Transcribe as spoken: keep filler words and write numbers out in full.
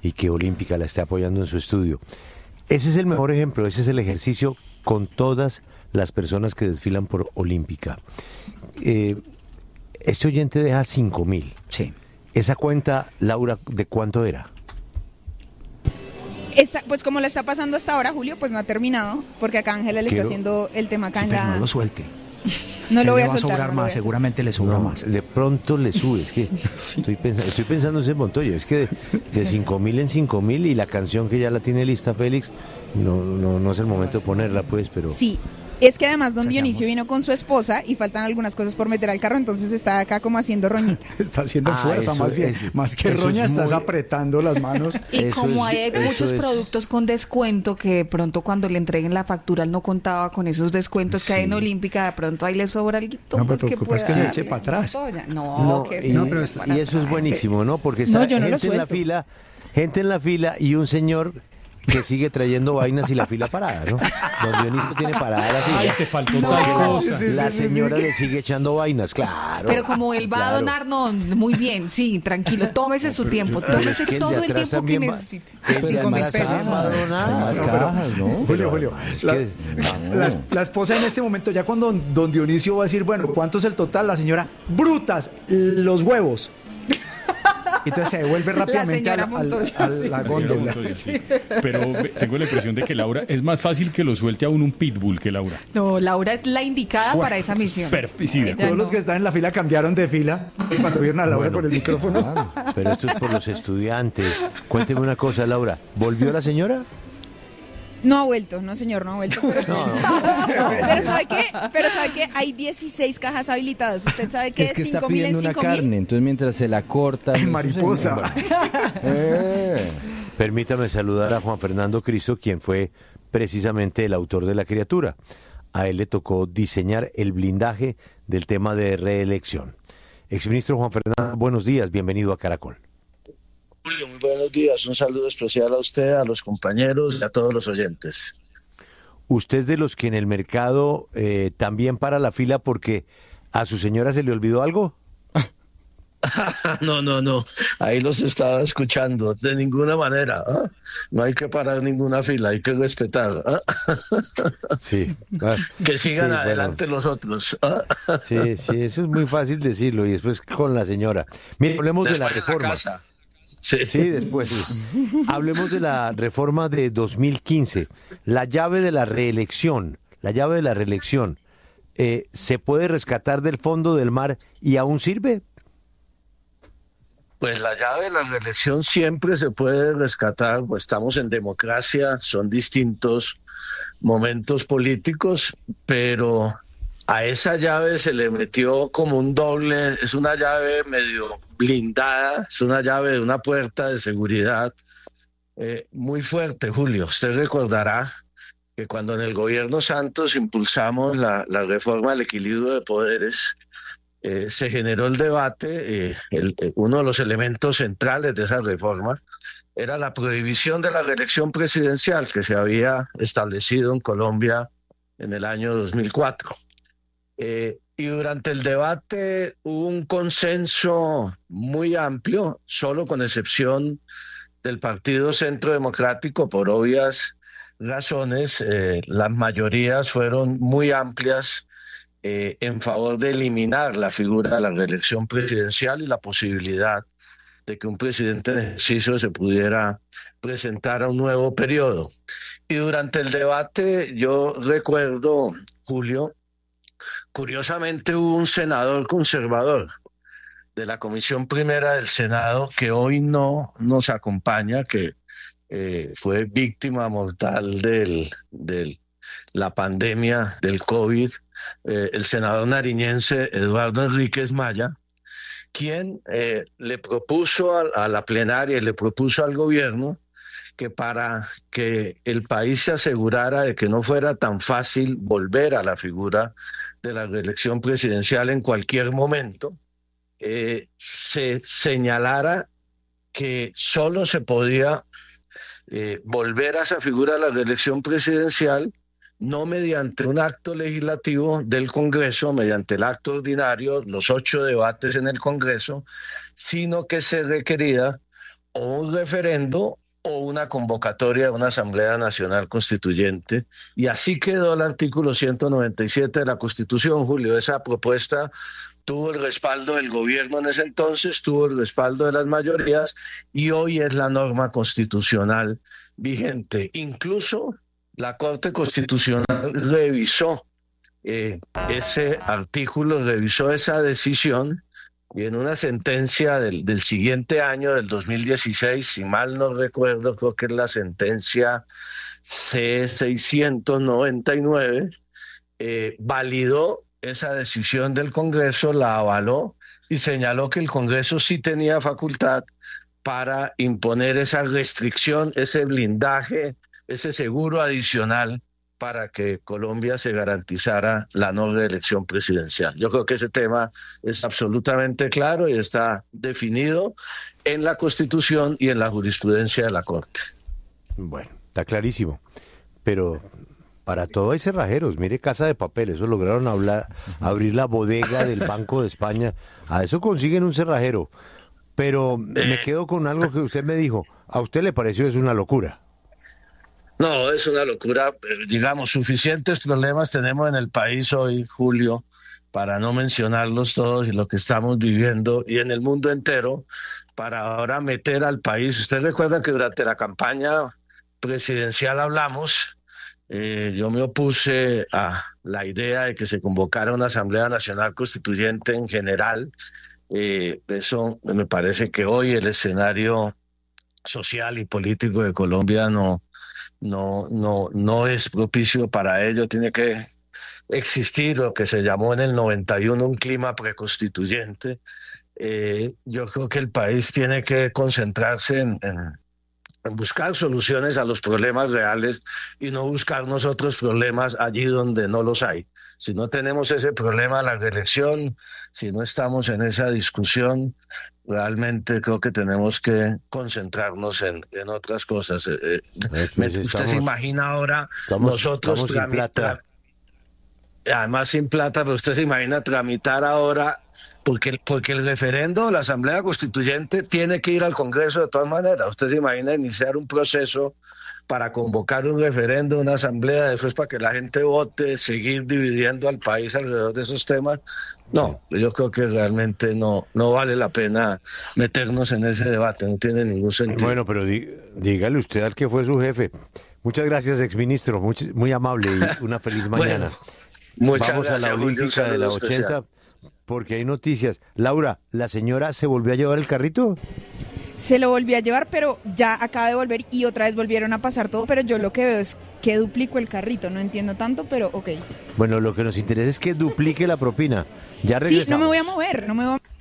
y que Olímpica la esté apoyando en su estudio. Ese es el mejor ejemplo, ese es el ejercicio con todas las personas que desfilan por Olímpica. Eh, este oyente deja cinco mil. Sí. Esa cuenta, Laura, ¿de cuánto era? Esa, pues como le está pasando hasta ahora, Julio, pues no ha terminado, porque acá Ángela le Quiero... está haciendo el tema acá sí, en pero la... no lo suelte. No lo voy a le va soltar. a sobrar no más, seguramente le sobra no, más. De pronto le sube, es que sí. estoy, pensando, estoy pensando en ese Montoya, es que de, de cinco mil en cinco mil y la canción que ya la tiene lista Félix, no, no, no es el momento de ponerla pues, pero... Sí. Es que además don Sacamos. Dionisio vino con su esposa y faltan algunas cosas por meter al carro, entonces está acá como haciendo roñita. Está haciendo Ah, fuerza, eso, más bien. eso, más que eso roña, es estás muy... apretando las manos. Y Eso como es- hay eso muchos es- productos con descuento que de pronto cuando le entreguen la factura él no contaba con esos descuentos que hay en Sí. Olímpica, de pronto ahí le sobra algo. No, pero pues, que preocupa es que pueda se eche darle para atrás. Montoya. No, No, que y, no, no, pero que está- para y eso es atrás. buenísimo, ¿no? Porque está No, yo no lo gente en la suelto. fila, gente en la fila y un señor que sigue trayendo vainas y la fila parada, ¿no? Don Dionisio tiene parada la fila. Ay, te faltó No. tal cosa. Sí, sí, La sí, sí, señora sí. le sigue echando vainas, claro. Pero como él va claro. a donar, no, muy bien, sí, tranquilo, tómese su tiempo, Pero es tómese que el de todo el atrás tiempo que también va- necesite. el de Cinco mil atrás pesos. también va a donar. Hay más No, pero- cajas, ¿no? Julio, Julio, es la, que- la- la esposa en este momento, ya cuando don, don Dionisio va a decir, bueno, ¿cuánto es el total? La señora, brutas, los huevos. Entonces se devuelve rápidamente a señora la, al- Montoya, a sí. la Señora góndola. Montoya, sí. Pero ve- tengo la impresión de que Laura, es más fácil que lo suelte a uno un pitbull que Laura. No, Laura es la indicada Bueno, para esa misión. perfecto, sí, de Ella acuerdo. Todos no. los que están en la fila cambiaron de fila cuando vieron a Laura Bueno. con el micrófono. Pero esto es por los estudiantes. Cuénteme una cosa, Laura. ¿Volvió la señora? No ha vuelto, no señor, no ha vuelto. Pero, pero ¿sabe qué? Pero ¿sabe qué? Hay dieciséis cajas habilitadas. ¿Usted sabe qué Es es que está cinco mil en pidiendo una cinco mil? carne, entonces mientras se la corta... En mariposa. Eh. Permítame saludar a Juan Fernando Cristo, quien fue precisamente el autor de la criatura. A él le tocó diseñar el blindaje del tema de reelección. Exministro Juan Fernando, buenos días, bienvenido a Caracol. Julio, muy buenos días. Un saludo especial a usted, a los compañeros y a todos los oyentes. Usted es de los que en el mercado eh, también para la fila porque a su señora se le olvidó algo. No, no, no. Ahí los estaba escuchando. De ninguna manera. ¿Ah? No hay que parar ninguna fila, hay que respetar. ¿Ah? Sí. Ah, Que sigan sí, bueno. adelante los otros. ¿Ah? Sí, sí, eso es muy fácil decirlo y después con la señora. Mire, hablemos de la Después en reforma. casa. Sí. Sí, después. Hablemos de la reforma de dos mil quince. La llave de la reelección. La llave de la reelección. Eh, ¿Se puede rescatar del fondo del mar y aún sirve? Pues la llave de la reelección siempre se puede rescatar, pues estamos en democracia, son distintos momentos políticos, pero a esa llave se le metió como un doble, es una llave medio blindada, es una llave de una puerta de seguridad eh, muy fuerte, Julio. Usted recordará que cuando en el gobierno Santos impulsamos la, la reforma del equilibrio de poderes, Eh, se generó el debate, eh, el, eh, uno de los elementos centrales de esa reforma era la prohibición de la reelección presidencial que se había establecido en Colombia en el año dos mil cuatro. Eh, y durante el debate hubo un consenso muy amplio, solo con excepción del Partido Centro Democrático, por obvias razones, eh, las mayorías fueron muy amplias Eh, en favor de eliminar la figura de la reelección presidencial y la posibilidad de que un presidente en ejercicio se pudiera presentar a un nuevo periodo. Y durante el debate, yo recuerdo, Julio, curiosamente hubo un senador conservador de la Comisión Primera del Senado que hoy no nos acompaña, que eh, fue víctima mortal del, del la pandemia del COVID, eh, el senador nariñense Eduardo Enríquez Maya, quien eh, le propuso a, a la plenaria y le propuso al gobierno que para que el país se asegurara de que no fuera tan fácil volver a la figura de la reelección presidencial en cualquier momento, eh, se señalara que solo se podía eh, volver a esa figura de la reelección presidencial no mediante un acto legislativo del Congreso, mediante el acto ordinario, los ocho debates en el Congreso, sino que se requería o un referendo o una convocatoria de una Asamblea Nacional Constituyente. Y así quedó el artículo ciento noventa y siete de la Constitución, Julio. Esa propuesta tuvo el respaldo del gobierno en ese entonces, tuvo el respaldo de las mayorías y hoy es la norma constitucional vigente. Incluso la Corte Constitucional revisó eh, ese artículo, revisó esa decisión y en una sentencia del, del siguiente año, del dos mil dieciséis, si mal no recuerdo, creo que es la sentencia C seiscientos noventa y nueve, eh, validó esa decisión del Congreso, la avaló y señaló que el Congreso sí tenía facultad para imponer esa restricción, ese blindaje, ese seguro adicional para que Colombia se garantizara la no reelección presidencial. Yo creo que ese tema es absolutamente claro y está definido en la Constitución y en la jurisprudencia de la Corte. Bueno, está clarísimo, pero para todo hay cerrajeros. Mire, Casa de Papel, eso lograron hablar, abrir la bodega del Banco de España. A eso consiguen un cerrajero. Pero me quedo con algo que usted me dijo. ¿A usted le pareció es una locura? No, es una locura. Digamos, suficientes problemas tenemos en el país hoy, Julio, para no mencionarlos todos y lo que estamos viviendo y en el mundo entero, para ahora meter al país. Usted recuerda que durante la campaña presidencial hablamos. Eh, yo me opuse a la idea de que se convocara una Asamblea Nacional Constituyente en general. Eh, eso me parece que hoy el escenario social y político de Colombia no, no, no, no es propicio para ello. Tiene que existir lo que se llamó en el noventa y uno un clima preconstituyente. Eh, yo creo que el país tiene que concentrarse en, en en buscar soluciones a los problemas reales y no buscar nosotros problemas allí donde no los hay. Si no tenemos ese problema de la reelección, si no estamos en esa discusión, realmente creo que tenemos que concentrarnos en, en otras cosas. Eh, pues, me, estamos, usted se imagina ahora estamos, nosotros estamos sin plata. Además sin plata, pero usted se imagina tramitar ahora, porque, porque el referendo, la Asamblea Constituyente tiene que ir al Congreso de todas maneras. Usted se imagina iniciar un proceso para convocar un referendo, una asamblea, después para que la gente vote, seguir dividiendo al país alrededor de esos temas. No, yo creo que realmente no, no vale la pena meternos en ese debate, no tiene ningún sentido. Bueno, pero dí, dígale usted al que fue su jefe. Muchas gracias, exministro, muy, muy amable y una feliz mañana. Bueno, muchas Vamos gracias, a la Olímpica de la ochenta, especial. Porque hay noticias. Laura, ¿la señora se volvió a llevar el carrito? Se lo volví a llevar, pero ya acaba de volver y otra vez volvieron a pasar todo, pero yo lo que veo es que duplico el carrito, no entiendo tanto, pero ok. Bueno, lo que nos interesa es que duplique la propina. Ya regresamos. Sí, no me voy a mover, no me voy a